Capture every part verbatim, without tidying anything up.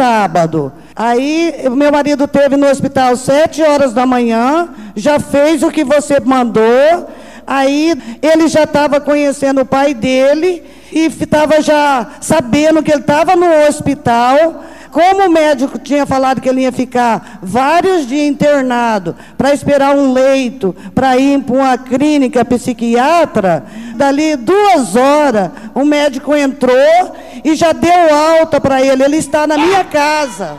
sábado. Aí, meu marido teve no hospital sete horas da manhã, já fez o que você mandou. Aí, ele já estava conhecendo o pai dele e estava já sabendo que ele estava no hospital. Como o médico tinha falado que ele ia ficar vários dias internado para esperar um leito, para ir para uma clínica psiquiatra, dali duas horas, o médico entrou e já deu alta para ele. Ele está na minha casa.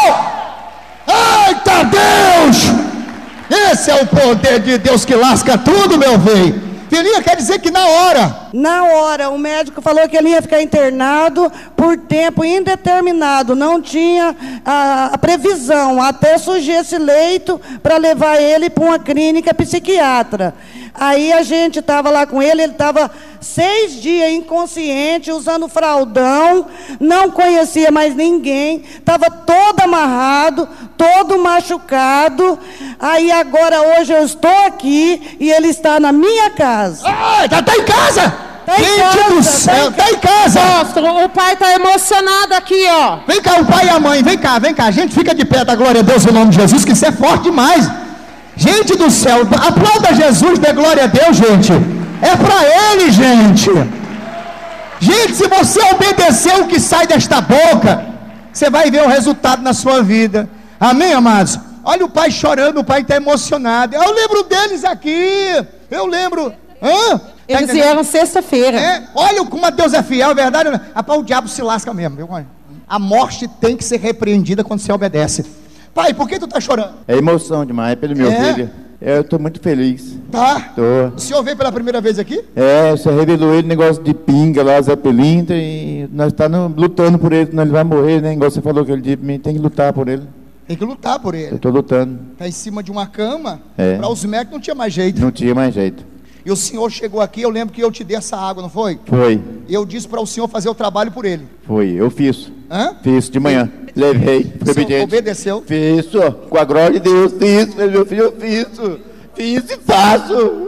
Uh! Eita Deus! Esse é o poder de Deus que lasca tudo, meu bem. Filhinha, quer dizer que na hora... Na hora, o médico falou que ele ia ficar internado por tempo indeterminado. Não tinha a, a previsão, até surgir esse leito para levar ele para uma clínica psiquiatra. Aí a gente estava lá com ele, ele estava seis dias inconsciente, usando fraldão, não conhecia mais ninguém, estava todo amarrado, todo machucado. Aí agora, hoje eu estou aqui e ele está na minha casa. Ah, tá, tá em casa! Tá em Gente casa, do céu, tá tá em casa! Apóstolo, o pai está emocionado aqui, ó. Vem cá, o pai e a mãe, vem cá, vem cá. A gente fica de pé, da glória a Deus, em nome de Jesus, que isso é forte demais. Gente do céu, aplauda Jesus, dê glória a Deus, gente. É para ele, gente. Gente, se você obedecer o que sai desta boca, você vai ver o resultado na sua vida. Amém, amados? Olha o pai chorando, o pai está emocionado. Eu lembro deles aqui. Eu lembro. Hã? Eles tá vieram sexta-feira. É, olha como Deus é fiel, é verdade? Rapaz, o diabo se lasca mesmo. Viu? A morte tem que ser repreendida quando você obedece. Pai, por que tu tá chorando? É emoção demais, pelo meu É? filho. Eu tô muito feliz. Tá? Tô. O senhor veio pela primeira vez aqui? É, você revelou ele, negócio de pinga lá, Zé Pelintra, e nós estamos lutando por ele, senão ele vai morrer, né? Igual você falou que ele disse pra mim, tem que lutar por ele. Tem que lutar por ele. Eu tô lutando. Tá em cima de uma cama. É. Para os médicos não tinha mais jeito. Não tinha mais jeito. E o senhor chegou aqui, eu lembro que eu te dei essa água, não foi? Foi, E eu disse para o senhor fazer o trabalho por ele. foi. Eu fiz. Hã? Fiz de manhã. Levei. O Foi senhor obediente. obedeceu. Fiz, ó, com a glória de Deus. Fiz, meu filho, eu fiz. Fiz e faço.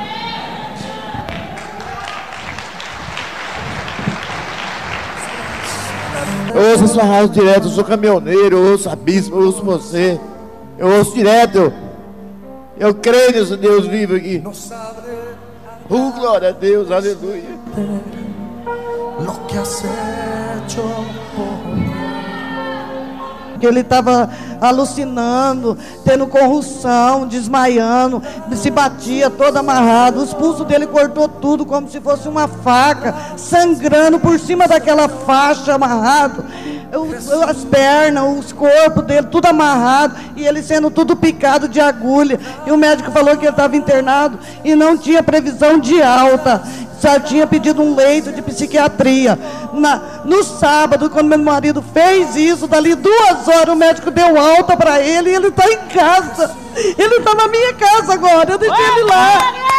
Eu ouço a sua rádio direto, eu sou caminhoneiro, eu ouço a bispo, eu ouço você. Eu ouço direto. Eu creio nesse Deus vivo aqui. Oh, glória a Deus, aleluia. Que ele estava alucinando, tendo convulsão, desmaiando, se batia todo amarrado, os pulsos dele cortou tudo como se fosse uma faca, sangrando por cima daquela faixa amarrado, o- as pernas, os corpos dele, tudo amarrado, e ele sendo tudo picado de agulha, e o médico falou que ele estava internado e não tinha previsão de alta, já tinha pedido um leito de psiquiatria. Na, no sábado, quando meu marido fez isso, dali duas horas o médico deu alta para ele e ele está em casa. Ele está na minha casa agora, eu deixei ele lá.